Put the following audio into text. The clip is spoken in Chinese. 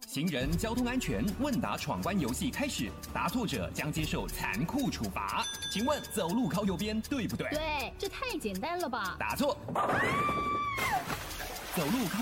行人交通安全问答闯关游戏开始，答错者将接受残酷处罚。请问走路靠右边对不对？ 对，这太简单了吧？ 答错。走路靠